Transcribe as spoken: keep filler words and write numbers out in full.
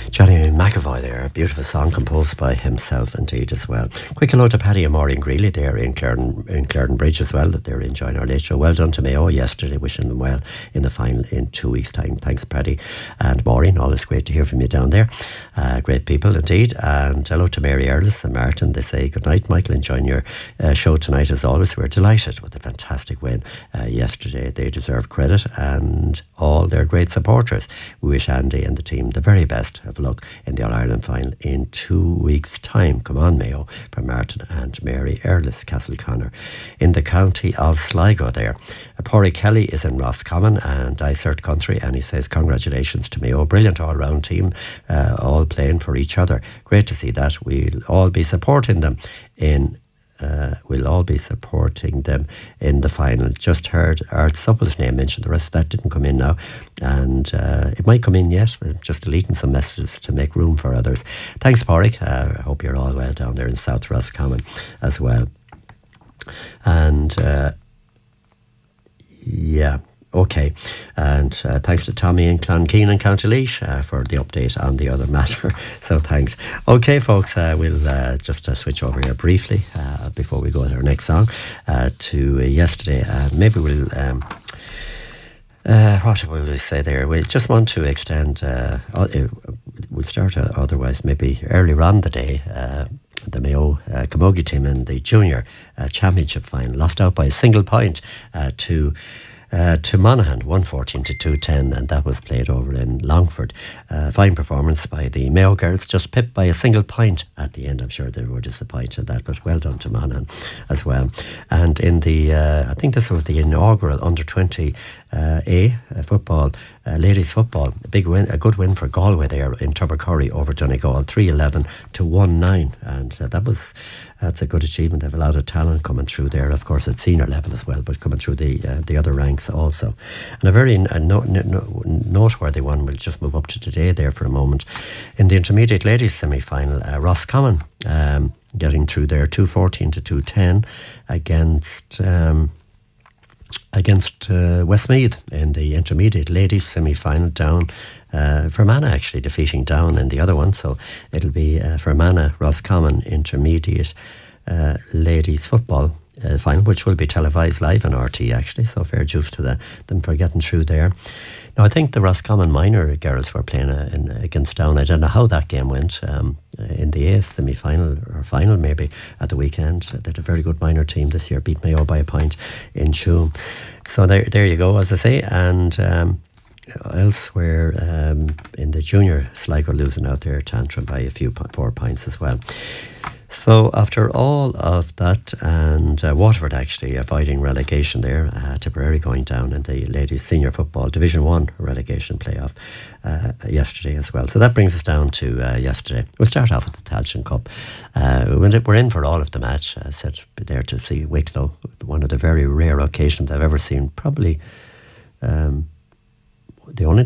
Johnny McAvoy there, a beautiful song composed by himself indeed as well. Quick hello to Paddy and Maureen Greeley there in Clarendon, in Clarendon Bridge as well. They're enjoying our late show. Well done to Mayo yesterday, wishing them well in the final in two weeks' time. Thanks, Paddy and Maureen. Always great to hear from you down there. Uh, great people indeed. And hello to Mary Earlis and Martin. They say good night, Michael. Enjoying your uh, show tonight as always. We're delighted with the fantastic win uh, yesterday. They deserve credit and all their great supporters. We wish Andy and the team the very best of luck in the All-Ireland final in two weeks' time. Come on, Mayo, from Martin and Mary Earlis, Castleconnor, in the county of Sligo there. Uh, Porry Kelly is in Roscommon and Dysart Country, and he says congratulations to Mayo. Brilliant all-round team, uh, all playing for each other. Great to see that. We'll all be supporting them in Uh, we'll all be supporting them in the final. Just heard Art Supple's name mentioned. The rest of that didn't come in now, and uh, it might come in yet. I'm just deleting some messages to make room for others. Thanks, Porrick. Uh, I hope you're all well down there in South Roscommon as well. And uh, yeah. Okay, and uh, thanks to Tommy in Clonkeene and County Laois uh, for the update on the other matter. So thanks. Okay, folks, uh, we'll uh, just uh, switch over here briefly uh, before we go to our next song uh, to uh, yesterday. Uh, maybe we'll. Um, Uh, what will we say there? We just want to extend, uh, uh, we'll start uh, otherwise maybe earlier on the day, uh, the Mayo uh, Camogie team in the junior uh, championship final lost out by a single point uh, to Uh, to Monaghan, one fourteen to two ten, and that was played over in Longford. Uh, fine performance by the Mayo girls, just pipped by a single point at the end. I'm sure they were disappointed at that, but well done to Monaghan as well. And in the, uh, I think this was the inaugural under twenty uh, A uh, football, uh, ladies football, a big win, a good win for Galway there in Tubbercurry over Donegal, three eleven to one nine, and uh, that was that's a good achievement. They have a lot of talent coming through there, of course at senior level as well, but coming through the uh, the other ranks also. And a very uh, no, no, noteworthy one, we'll just move up to today there for a moment. In the intermediate ladies semi-final, uh, Roscommon um, getting through there, two fourteen to two ten against um, against uh, Westmeath in the intermediate ladies semi-final down. Uh, Fermanagh actually defeating Down in the other one, so it'll be uh, Fermanagh Roscommon intermediate uh, ladies football uh, final, which will be televised live on R T actually, so fair dues to the, them for getting through there. Now I think the Roscommon minor girls were playing uh, in, against Down. I don't know how that game went um, in the A semi-final or final maybe at the weekend. They had a very good minor team this year, beat Mayo by a point in Tuam. So there, there you go, as I say. And um, elsewhere um, in the junior, Sligo losing out there Tantrum by a few four points as well. So after all of that, and uh, Waterford actually avoiding relegation there, uh, Tipperary going down in the ladies senior football Division one relegation playoff uh, yesterday as well. So that brings us down to uh, yesterday. We'll start off with the Tailteann Cup. Uh, we're in for all of the match. I said there to see Wicklow, one of the very rare occasions I've ever seen, probably um, the only